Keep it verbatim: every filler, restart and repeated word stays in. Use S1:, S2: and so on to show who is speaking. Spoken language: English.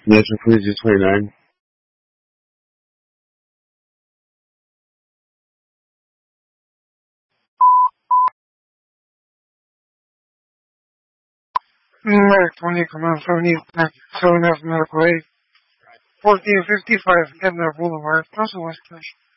S1: National Collegiate twenty-nine.
S2: Mark twenty, command seventy, seven F Medical eight, fourteen fifty-five Edna Boulevard, Russell, West Texas.